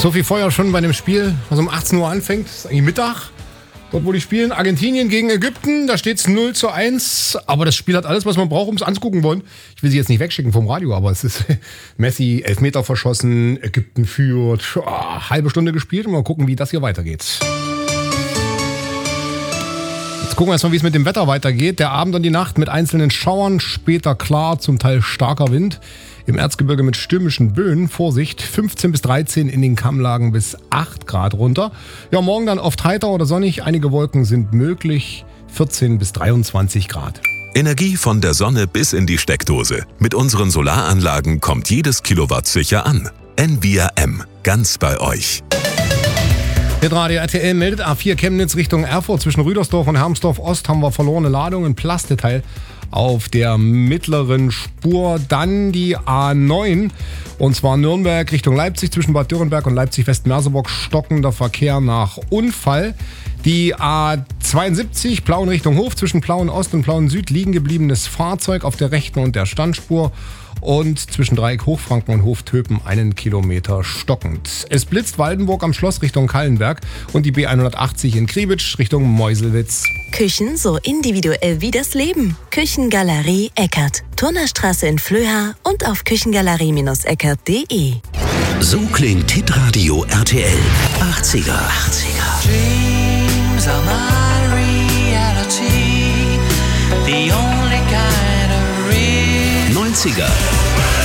So viel Feuer schon bei dem Spiel, was um 18 Uhr anfängt. Das ist eigentlich Mittag. Dort, wo die spielen, Argentinien gegen Ägypten, da steht es 0:1. Aber das Spiel hat alles, was man braucht, um es anzugucken wollen. Ich will sie jetzt nicht wegschicken vom Radio, aber es ist Messi, Elfmeter verschossen, Ägypten führt, halbe Stunde gespielt und mal gucken, wie das hier weitergeht. Jetzt gucken wir erstmal, wie es mit dem Wetter weitergeht. Der Abend und die Nacht mit einzelnen Schauern, später klar, zum Teil starker Wind. Im Erzgebirge mit stürmischen Böen, Vorsicht, 15 bis 13, in den Kammlagen bis 8 Grad runter. Ja, morgen dann oft heiter oder sonnig, einige Wolken sind möglich, 14 bis 23 Grad. Energie von der Sonne bis in die Steckdose. Mit unseren Solaranlagen kommt jedes Kilowatt sicher an. Envia M, ganz bei euch. Hitradio RTL meldet A4 Chemnitz Richtung Erfurt. Zwischen Rüdersdorf und Hermsdorf Ost haben wir verlorene Ladungen, Plastdetail auf der mittleren Spur. Dann die A9, und zwar Nürnberg Richtung Leipzig, zwischen Bad Dürrenberg und Leipzig-West-Merseburg stockender Verkehr nach Unfall. Die A72 Plauen Richtung Hof, zwischen Plauen Ost und Plauen Süd liegen gebliebenes Fahrzeug auf der rechten und der Standspur. Und zwischen Dreieck Hochfranken und Hoftöpen 1 Kilometer stockend. Es blitzt Waldenburg am Schloss Richtung Kallenberg und die B180 in Kriebitsch Richtung Meuselwitz. Küchen so individuell wie das Leben. Küchengalerie Eckert. Turnerstraße in Flöha und auf küchengalerie-eckert.de. So klingt Hitradio RTL 80er. Dreams are my reality. The only kind of real. 90er.